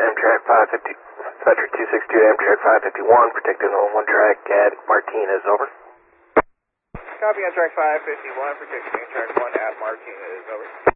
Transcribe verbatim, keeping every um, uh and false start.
Amtrak five fifty, Fletcher two six two, Amtrak five fifty-one, protected on one track at Martinez, over. Copy Amtrak five fifty-one, protected Amtrak one at Martinez, over.